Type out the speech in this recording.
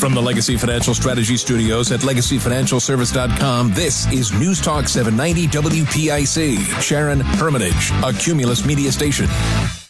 From the Legacy Financial Strategy Studios at LegacyFinancialService.com, this is News Talk 790 WPIC. Sharon Hermitage, a Cumulus Media Station.